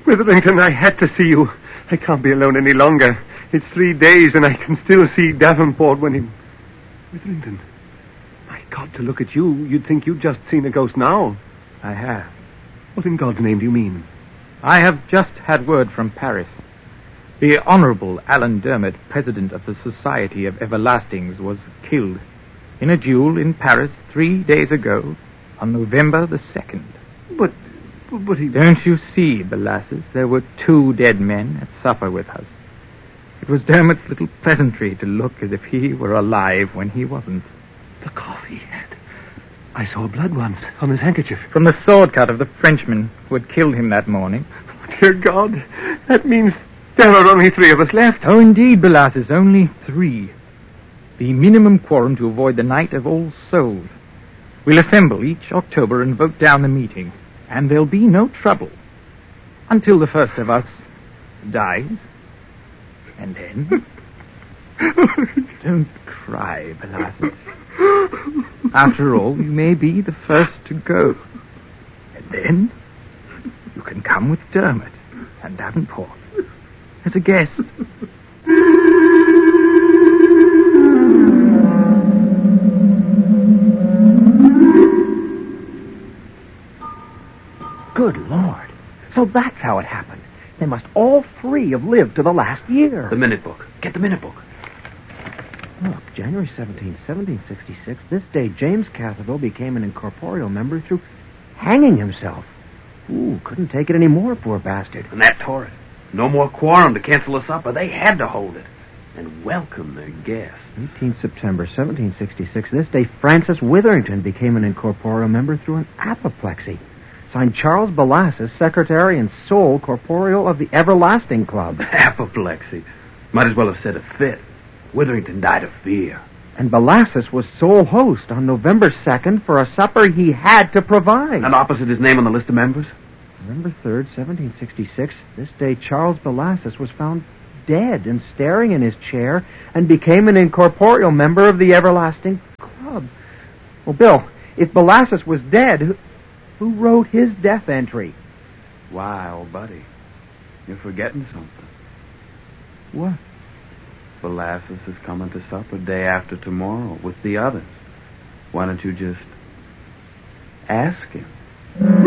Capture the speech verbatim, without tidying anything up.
Witherington, I had to see you. I can't be alone any longer. It's three days and I can still see Davenport when he... Witherington, my God, to look at you, you'd think you'd just seen a ghost now. I have. What in God's name do you mean? I have just had word from Paris. The Honorable Alan Dermot, President of the Society of Everlastings, was killed in a duel in Paris three days ago on November the second. But, but he... Don't you see, Belassus, there were two dead men at supper with us. It was Dermot's little pleasantry to look as if he were alive when he wasn't. The cough he had. I saw blood once on his handkerchief. From the sword cut of the Frenchman who had killed him that morning. Dear God, that means there are only three of us left. Oh, indeed, Belassus, only three. The minimum quorum to avoid the night of All Souls. We'll assemble each October and vote down the meeting, and there'll be no trouble until the first of us dies. And then... Don't cry, Belassus. After all, you may be the first to go. And then you can come with Dermot and Davenport as a guest. Good Lord. So that's how it happened. They must all three have lived to the last year. The minute book. Get the minute book. Look, January seventeenth, seventeen sixty-six, this day James Catherville became an incorporeal member through hanging himself. Ooh, couldn't take it anymore, poor bastard. And that tore it. No more quorum to cancel the supper. They had to hold it. And welcome their guests. eighteenth September, seventeen sixty-six, this day Francis Witherington became an incorporeal member through an apoplexy. Signed Charles Belassus, secretary and sole corporeal of the Everlasting Club. Apoplexy. Might as well have said a fit. Witherington died of fear. And Belassus was sole host on November second for a supper he had to provide. And opposite his name on the list of members? November third, seventeen sixty-six, this day Charles Belassus was found dead and staring in his chair and became an incorporeal member of the Everlasting Club. Well, Bill, if Belassus was dead, who, who wrote his death entry? Why, old buddy, you're forgetting something. What? Belassus is coming to supper day after tomorrow with the others. Why don't you just ask him?